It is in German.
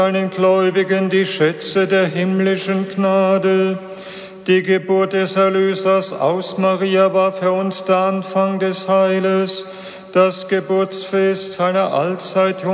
allen Gläubigen die Schätze der himmlischen Gnade. Die Geburt des Erlösers aus Maria war für uns der Anfang des Heiles, das Geburtsfest seiner allzeit